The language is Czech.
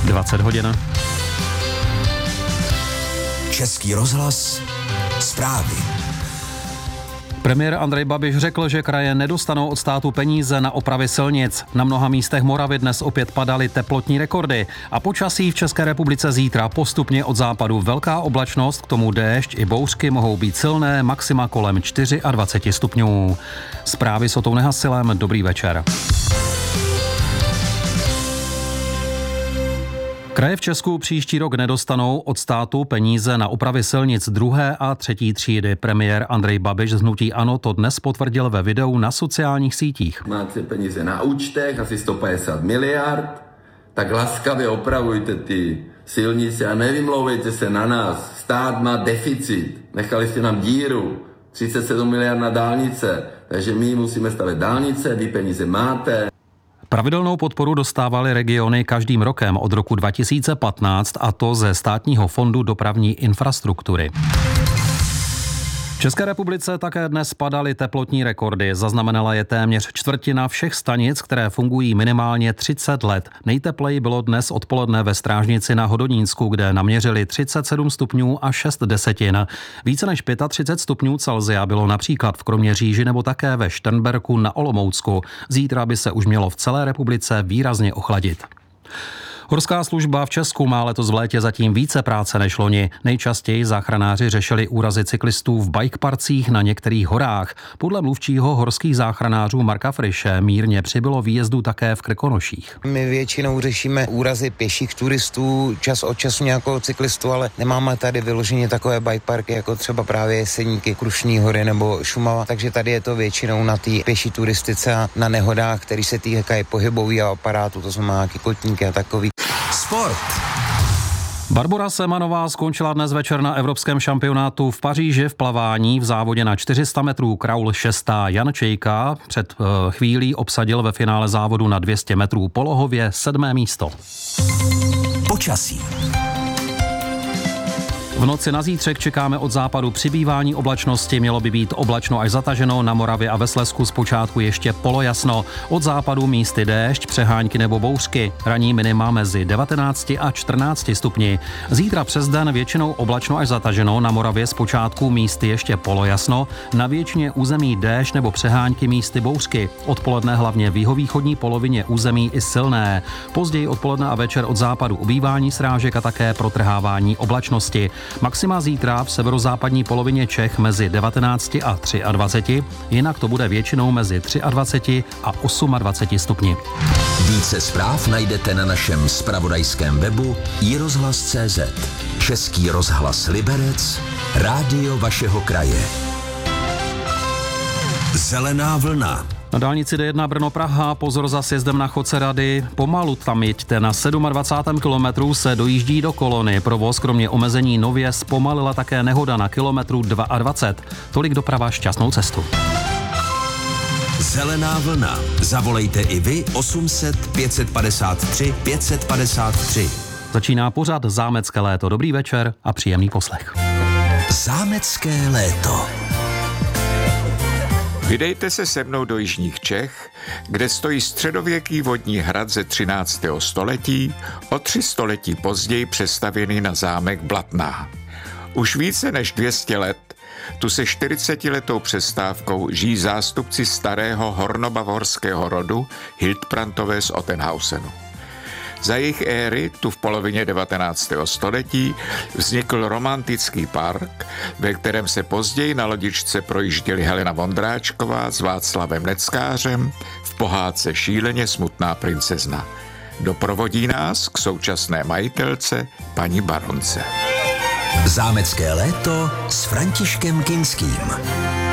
20 hodin. Český rozhlas, zprávy. Premiér Andrej Babiš řekl, že kraje nedostanou od státu peníze na opravy silnic. Na mnoha místech Moravy dnes opět padaly teplotní rekordy a počasí v České republice zítra postupně od západu velká oblačnost, k tomu déšť i bouřky mohou být silné, maxima kolem 24 stupňů. Zprávy s Otou Nehasilem, dobrý večer. Kraje v Česku příští rok nedostanou od státu peníze na opravy silnic 2. a 3. třídy. Premiér Andrej Babiš z hnutí ANO to dnes potvrdil ve videu na sociálních sítích. Máte peníze na účtech, asi 150 miliard, tak laskavě opravujte ty silnice a nevymlouvejte se na nás. Stát má deficit, nechali jste nám díru, 37 miliard na dálnice, takže my musíme stavět dálnice, vy peníze máte. Pravidelnou podporu dostávaly regiony každým rokem od roku 2015, a to ze Státního fondu dopravní infrastruktury. V České republice také dnes padaly teplotní rekordy. Zaznamenala je téměř čtvrtina všech stanic, které fungují minimálně 30 let. Nejtepleji bylo dnes odpoledne ve Strážnici na Hodonínsku, kde naměřili 37 stupňů a 6 desetin. Více než 35 stupňů Celsia bylo například v Kroměříži nebo také ve Šternberku na Olomoucku. Zítra by se už mělo v celé republice výrazně ochladit. Horská služba v Česku má letos v létě zatím více práce než loni. Nejčastěji záchranáři řešili úrazy cyklistů v bikeparcích na některých horách. Podle mluvčího horských záchranářů Marka Friše mírně přibylo výjezdů také v Krkonoších. My většinou řešíme úrazy pěších turistů, čas od času nějakého cyklistu, ale nemáme tady vyloženě takové bikeparky jako třeba právě Jeseníky, Krušní hory nebo Šumava, takže tady je to většinou na té pěší turistice a na nehodách, které se týkají pohybového aparátu, to znamená kotníky a takový. Sport. Barbora Semanová skončila dnes večer na evropském šampionátu v Paříži v plavání v závodě na 400 metrů kraul 6. Jan Čejka před chvílí obsadil ve finále závodu na 200 metrů polohově 7. místo. Počasí. V noci na zítřek čekáme od západu přibývání oblačnosti, mělo by být oblačno až zataženo, na Moravě a ve Slezsku zpočátku ještě polojasno. Od západu místy déšť, přehánky nebo bouřky, ranní minima mezi 19 a 14 stupni. Zítra přes den většinou oblačno až zataženo, na Moravě zpočátku místy ještě polojasno, na většině území déšť nebo přehánky místy bouřky. Odpoledne hlavně v jihovýchodní polovině území i silné. Později odpoledne a večer od západu ubývání srážek a také protrhávání oblačnosti. Maxima zítra v severozápadní polovině Čech mezi 19 a 23, jinak to bude většinou mezi 23 a 28 stupni. Více zpráv najdete na našem zpravodajském webu iRozhlas.cz. Český rozhlas Liberec, rádio vašeho kraje. Zelená vlna. Na dálnici D1 Brno-Praha pozor za sjezdem na Chodce Rady. Pomalu tam jeďte, na 27. kilometru se dojíždí do kolony. Provoz kromě omezení nově zpomalila také nehoda na kilometru 22. Tolik doprava, šťastnou cestu. Zelená vlna. Zavolejte i vy 800 553 553. Začíná pořad Zámecké léto. Dobrý večer a příjemný poslech. Zámecké léto. Vydejte se se mnou do jižních Čech, kde stojí středověký vodní hrad ze 13. století, o 3 století později přestavěný na zámek Blatná. Už více než 200 let tu se 40letou přestávkou žijí zástupci starého hornobavorského rodu Hildbrandové z Ottenhausenu. Za jejich éry, tu v polovině 19. století, vznikl romantický park, ve kterém se později na lodičce projížděli Helena Vondráčková s Václavem Neckářem v pohádce Šíleně smutná princezna. Doprovodí nás k současné majitelce, paní baronce. Zámecké léto s Františkem Kinským.